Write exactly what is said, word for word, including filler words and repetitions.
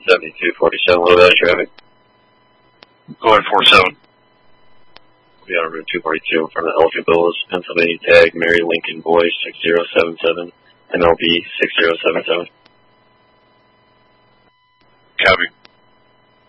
seventy-two forty-seven, what about traffic? Go ahead, four seven. We are on Route two forty-two in front of Elephant Villas, Pennsylvania tag, Mary Lincoln Boy six zero seven seven, M L B six zero seven seven. Copy.